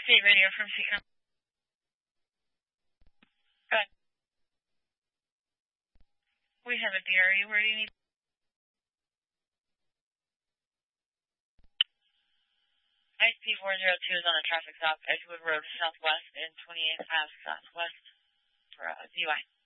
State Radio from Seacom. Go ahead. We have a DRE. Where do you need? ISP 402 is on a traffic stop, Edgewood Road Southwest and 28th Ave Southwest for DUI.